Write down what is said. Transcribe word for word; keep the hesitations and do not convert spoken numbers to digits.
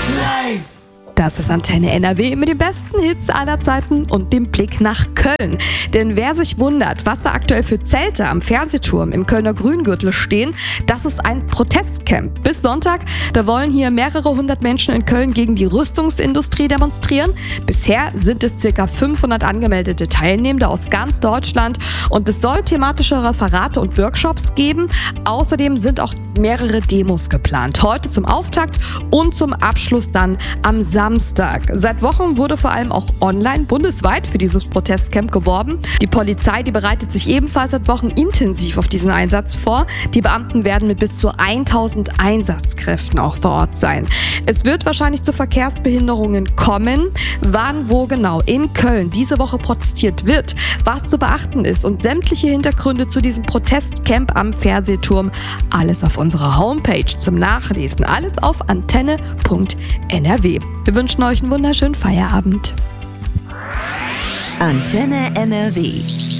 Live! Das ist Antenne N R W mit den besten Hits aller Zeiten und dem Blick nach Köln. Denn wer sich wundert, was da aktuell für Zelte am Fernsehturm im Kölner Grüngürtel stehen, das ist ein Protestcamp. Bis Sonntag, da wollen hier mehrere hundert Menschen in Köln gegen die Rüstungsindustrie demonstrieren. Bisher sind es ca. fünfhundert angemeldete Teilnehmende aus ganz Deutschland und es soll thematische Referate und Workshops geben. Außerdem sind auch mehrere Demos geplant. Heute zum Auftakt und zum Abschluss dann am Samstag. Seit Wochen wurde vor allem auch online bundesweit für dieses Protestcamp geworben. Die Polizei, die bereitet sich ebenfalls seit Wochen intensiv auf diesen Einsatz vor. Die Beamten werden mit bis zu tausend Einsatzkräften auch vor Ort sein. Es wird wahrscheinlich zu Verkehrsbehinderungen kommen. Wann, wo genau in Köln diese Woche protestiert wird, was zu beachten ist und sämtliche Hintergründe zu diesem Protestcamp am Fernsehturm, alles auf unserer Homepage zum Nachlesen. Alles auf antenne punkt n r w. Wir wünschen euch einen wunderschönen Feierabend. Antenne N R W.